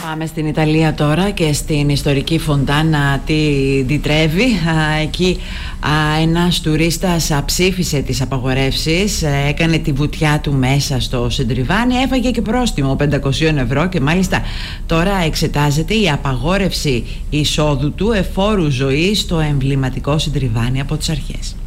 Πάμε στην Ιταλία τώρα και στην ιστορική Φοντάνα τη Τρέβη. Εκεί ένας τουρίστας ψήφισε τις απαγορεύσεις, έκανε τη βουτιά του μέσα στο Σεντριβάνι, έφαγε και πρόστιμο 500 ευρώ και μάλιστα τώρα εξετάζεται η απαγόρευση εισόδου του εφόρου ζωής στο εμβληματικό Σεντριβάνι από τις αρχές.